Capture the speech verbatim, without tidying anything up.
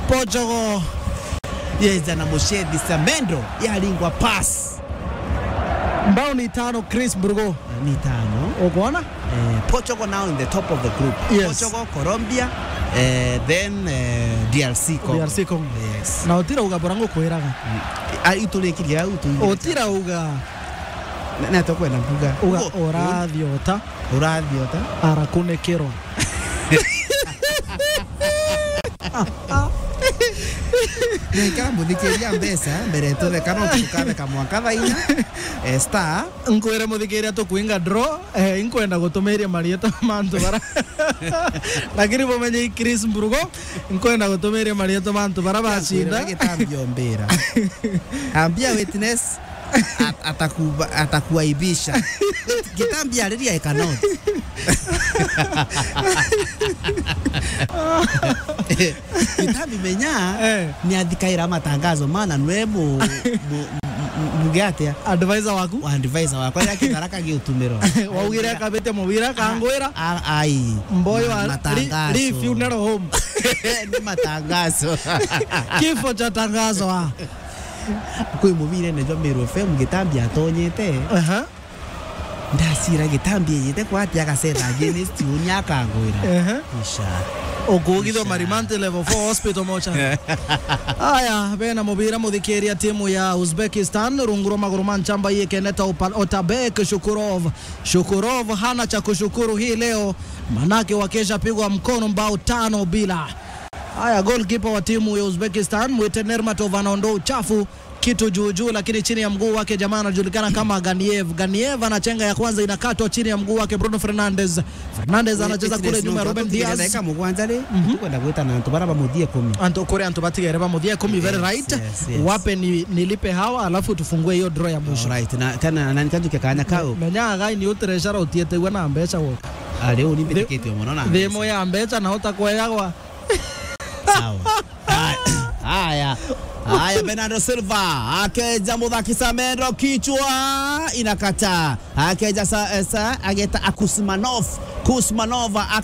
Portugal yeza na Moshedi Samendro yalingwa pass. Mbao ni tano Chris Burgo. Ni tano. Ukoona? Eh, Portugal now in the top of the group. Yes. Portugal, Colombia, eh, then uh, D R C Congo. D R C Congo. Yes. Na otira uga borango kuiraga. Ah, itulekiria utu. Otira uga. Na tokwenda mbuga. Uga orathiota. Orathiota. Arakunekero. Nika muthikiria mbesa mbere tole kana tukane kamwaka thaina eh, star nkwere muthikiria tukwinga draw eh inkwenda gutumiria marieta mantu bara lakini bomenye Chris Mburugo inkwenda gutumiria marieta mantu bara bacinda gitambio mbera ambia witness At, atakuba atakuaibisha gitambia aliria ekanot gitambi menya eh. Ni athikaira matangazo maana nwemo mugatia advisor waku advisor wako ya kitaraka giutumiro waugire akabete mubira kangwira ai mboyo ri funeral home ni matangazo kifo cha tangazo ah kwi mubire ne Jomero F M gitambi atonyete aha ndasira gitambi yete kwati akaseta against unyaka ngwira aha isha okugitho Marimante level four hospital mocha aya bena mubira muthikiria timu ya Uzbekistan runguro maguru manchamba yekeneta Otabek Shukurov Shukurov hana cha kushukuru hii leo manake wakesha pigwa mkono mbao tano bila. Aya goalkeeper wa timu ya Uzbekistan Mwite Nermatov anaondoa uchafu kitu juu juu lakini chini ya mguu wake jamaa anajulikana kama Ganiev. Ganiev anachenga ya kwanza inakatwa chini ya mguu wake Bruno Fernandes. Fernandes anacheza kule nyuma Ruben Diaz. Dakika mugwanja ri tukwenda gwita na ntubara bamudie kumi. Anto kore anto batigere bamudie kumi very right. Yes, yes. Wape ni nilipe hawa alafu tufungue hiyo draw ya mwisho. Right na tena nani kanju kekanya kao. Menya gai ni utreshara utiete wana mbecha woka. Ali uni bitiketi muno na. Demo ya mbecha na utakuwa yagwa. Sawa. Haya. Haya Bernardo Silva akeja muthaki Samendro kichwa inakata akeja sa, sa ageta Akusmanov Kusmanova